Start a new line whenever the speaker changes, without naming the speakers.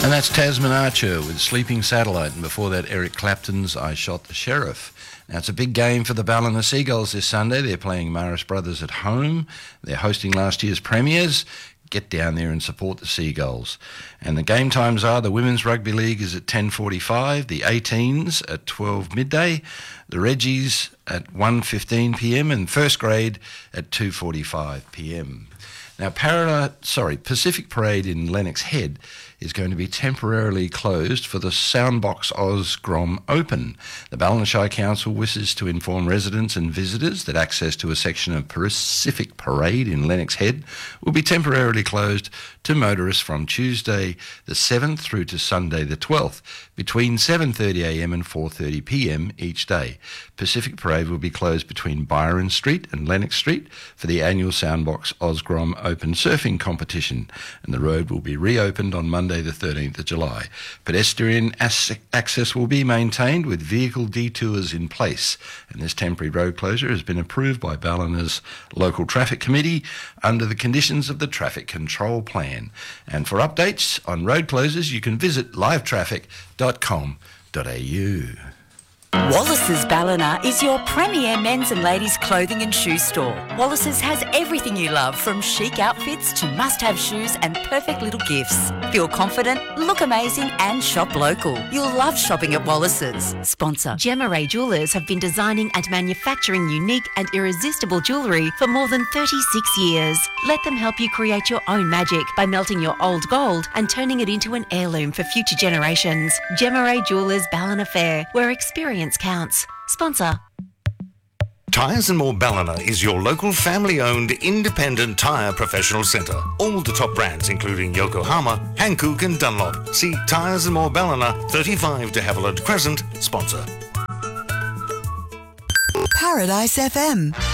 And that's Tasman Archer with Sleeping Satellite, and before that Eric Clapton's I Shot the Sheriff. Now it's a big game for the Ballina Seagulls this Sunday. They're playing Marist Brothers at home. They're hosting last year's premiers. Get down there and support the Seagulls. And the game times are the Women's Rugby League is at 10:45, the 18s at 12 midday, the Reggies at 1:15pm and first grade at 2:45pm. Now, Pacific Parade in Lennox Head is going to be temporarily closed for the Soundbox Oz Grom Open. The Ballina Council wishes to inform residents and visitors that access to a section of Pacific Parade in Lennox Head will be temporarily closed to motorists from Tuesday the 7th through to Sunday the 12th between 7:30am and 4:30pm each day. Pacific Parade will be closed between Byron Street and Lennox Street for the annual Soundbox Osgrom Open Surfing Competition, and the road will be reopened on Monday the 13th of July. Pedestrian access will be maintained with vehicle detours in place, and this temporary road closure has been approved by Ballina's local traffic committee under the conditions of the Traffic Control Plan. And for updates on road closures, you can visit livetraffic.com.au.
Wallace's Ballina is your premier men's and ladies' clothing and shoe store. Wallace's has everything you love, from chic outfits to must-have shoes and perfect little gifts. Feel confident, look amazing and shop local. You'll love shopping at Wallace's. Sponsor.
Gemma Ray Jewellers have been designing and manufacturing unique and irresistible jewellery for more than 36 years. Let them help you create your own magic by melting your old gold and turning it into an heirloom for future generations. Gemma Ray Jewellers Ballina Fair, where experience counts. Sponsor.
Tyres and More Ballina is your local family-owned independent tyre professional centre. All the top brands including Yokohama, Hankook and Dunlop. See Tyres and More Ballina, 35 de Havilland Crescent. Sponsor.
Paradise FM.